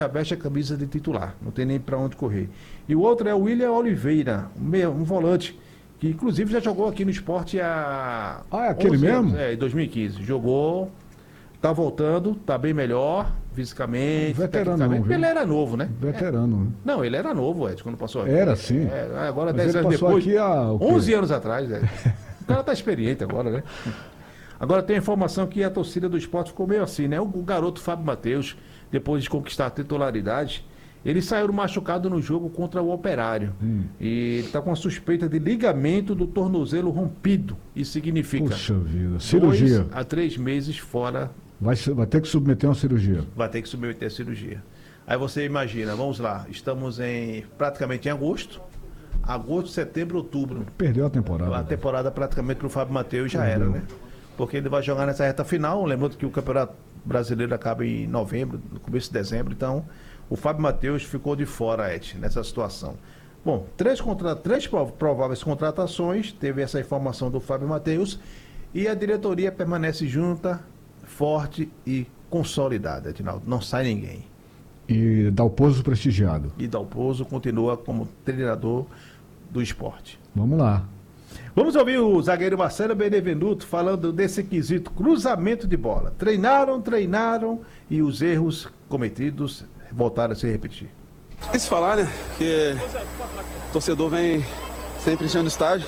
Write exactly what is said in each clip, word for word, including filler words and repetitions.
veste a camisa de titular, não tem nem para onde correr. E o outro é o William Oliveira, um, meio, um volante, que inclusive já jogou aqui no esporte há... Ah, é aquele mesmo? Anos, é, em dois mil e quinze. Jogou, tá voltando, tá bem melhor, fisicamente, veterano, não, viu? Ele era novo, né? Veterano. É. Não, ele era novo, Ed, quando passou aqui. Era, sim. É, agora, Mas dez ele anos passou depois, aqui há, o quê? onze anos atrás, Ed. O cara tá experiente agora, né? Agora tem a informação que a torcida do esporte ficou meio assim, né? O, o garoto Fábio Matheus, depois de conquistar a titularidade, ele saiu machucado no jogo contra o Operário. Hum. E ele está com a suspeita de ligamento do tornozelo rompido. Isso significa... Puxa vida, cirurgia. Dois a três meses fora. Vai, vai ter que submeter uma cirurgia. Vai ter que submeter a cirurgia. Aí você imagina, vamos lá, estamos em praticamente em agosto. Agosto, setembro, outubro. Perdeu a temporada. A temporada praticamente para o Fábio Matheus já Perdeu. era, né? Porque ele vai jogar nessa reta final. Lembrando que o Campeonato Brasileiro acaba em novembro, no começo de dezembro. Então, o Fábio Matheus ficou de fora, Ed, nessa situação. Bom, três, contra... três prováveis contratações. Teve essa informação do Fábio Matheus. E a diretoria permanece junta, forte e consolidada, Edinaldo. Não sai ninguém. E Dalpozo prestigiado. E Dalpozo continua como treinador do esporte. Vamos lá. Vamos ouvir o zagueiro Marcelo Benevenuto falando desse quesito cruzamento de bola. Treinaram, treinaram e os erros cometidos voltaram a se repetir. É isso falar, né? Que o torcedor vem sempre enchendo o estádio.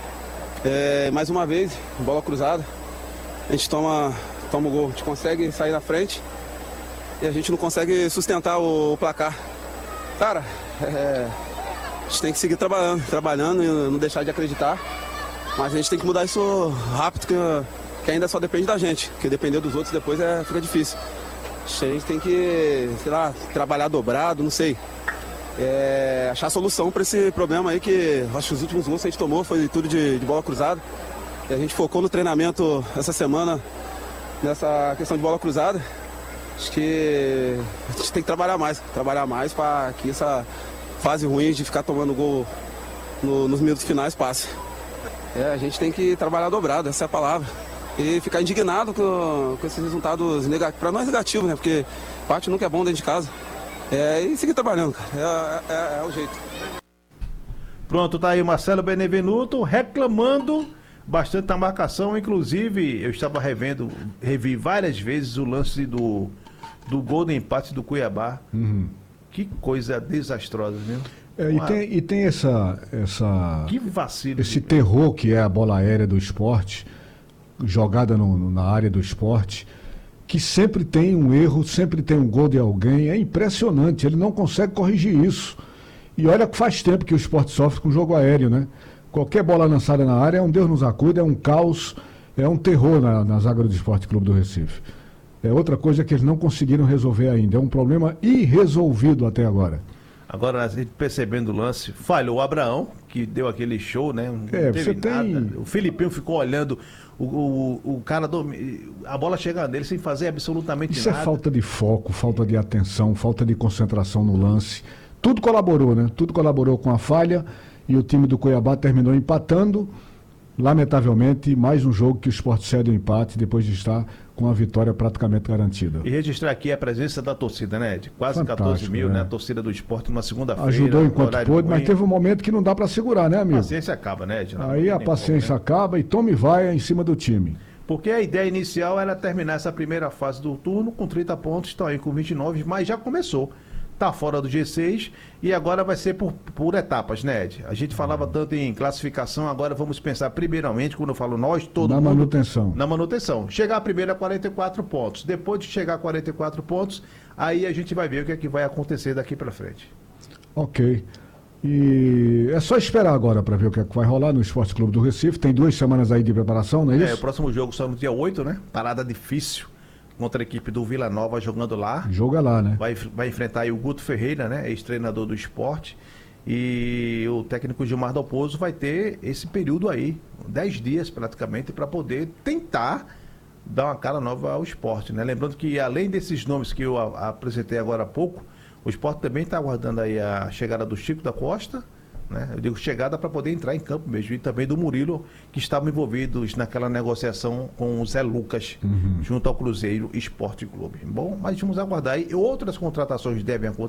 É, mais uma vez, bola cruzada. A gente toma, toma o gol, a gente consegue sair na frente e a gente não consegue sustentar o, o placar. Cara, é, a gente tem que seguir trabalhando, trabalhando e não deixar de acreditar. Mas a gente tem que mudar isso rápido, que, que ainda só depende da gente. Porque depender dos outros depois é, fica difícil. A gente tem que, sei lá, trabalhar dobrado, não sei. É, achar solução para esse problema aí, que acho que os últimos gols que a gente tomou foi tudo de, de bola cruzada. E a gente focou no treinamento essa semana nessa questão de bola cruzada. Acho que a gente tem que trabalhar mais, trabalhar mais para que essa fase ruim de ficar tomando gol no, nos minutos finais passe. É, a gente tem que trabalhar dobrado, essa é a palavra. E ficar indignado com, com esses resultados negativos. Para nós negativos, né? Porque empate nunca é bom dentro de casa. É, e seguir trabalhando, cara. É, é, é, é o jeito. Pronto, tá aí o Marcelo Benevenuto reclamando bastante da marcação. Inclusive, eu estava revendo, revi várias vezes o lance do, do gol do empate do Cuiabá. Uhum. Que coisa desastrosa, viu? É, e, tem, e tem essa, essa que vacilo, esse terror que é a bola aérea do esporte, jogada no, no, na área do esporte, que sempre tem um erro, sempre tem um gol de alguém. É impressionante, ele não consegue corrigir isso. E olha que faz tempo que o esporte sofre com jogo aéreo, né? Qualquer bola lançada na área é um Deus nos acuda, é um caos, é um terror na, na zaga do Esporte Clube do Recife. É outra coisa que eles não conseguiram resolver ainda, é um problema irresolvido até agora. Agora, a gente percebendo o lance, falhou o Abraão, que deu aquele show, né? Não é, teve você nada. tem... O Filipinho ficou olhando, o, o, o cara, do... a bola chegando nele sem fazer absolutamente Isso nada. Isso é falta de foco, falta de atenção, falta de concentração no lance. Tudo colaborou, né? Tudo colaborou com a falha e o time do Cuiabá terminou empatando. Lamentavelmente, mais um jogo que o Sport cede o empate depois de estar com a vitória praticamente garantida. E registrar aqui a presença da torcida, né, Ed? Quase Fantástico, quatorze mil, é. né? A torcida do esporte numa segunda-feira. Ajudou enquanto pôde, mas teve um momento que não dá para segurar, né, amigo? A paciência acaba, né, Ed? Não, Aí a paciência como, né? acaba e tome vai em cima do time. Porque a ideia inicial era terminar essa primeira fase do turno com trinta pontos, estão aí com vinte e nove, mas já começou. Tá fora do G seis e agora vai ser por, por etapas, né, Ed? A gente falava tanto em classificação, agora vamos pensar primeiramente, quando eu falo nós, todo na mundo... Na manutenção. Na manutenção. Chegar primeiro a quarenta e quatro pontos. Depois de chegar a quarenta e quatro pontos, aí a gente vai ver o que é que vai acontecer daqui para frente. Ok. E é só esperar agora para ver o que é que vai rolar no Esporte Clube do Recife. Tem duas semanas aí de preparação, não é isso? É, o próximo jogo só no dia oito, né? Parada difícil. Contra a equipe do Vila Nova jogando lá. Joga lá, né? Vai, vai enfrentar aí o Guto Ferreira, né? Ex-treinador do esporte. E o técnico Gilmar Dalpozo vai ter esse período aí, dez dias praticamente, para poder tentar dar uma cara nova ao esporte, né? Lembrando que além desses nomes que eu a, a apresentei agora há pouco, o esporte também está aguardando aí a chegada do Chico da Costa, né? Eu digo chegada para poder entrar em campo mesmo. E também do Murilo, que estavam envolvidos naquela negociação com o Zé Lucas, uhum. junto ao Cruzeiro Esporte Clube. Bom, mas vamos aguardar aí. Outras contratações devem acontecer.